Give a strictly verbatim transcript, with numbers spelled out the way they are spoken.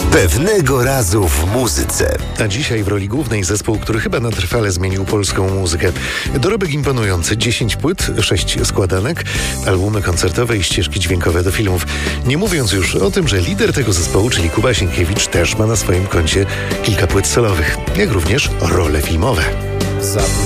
Pewnego razu w muzyce. A dzisiaj w roli głównej zespół, który chyba na trwale zmienił polską muzykę. Dorobek imponujący. dziesięć płyt, sześć składanek, albumy koncertowe i ścieżki dźwiękowe do filmów. Nie mówiąc już o tym, że lider tego zespołu, czyli Kuba Sienkiewicz, też ma na swoim koncie kilka płyt solowych, jak również role filmowe.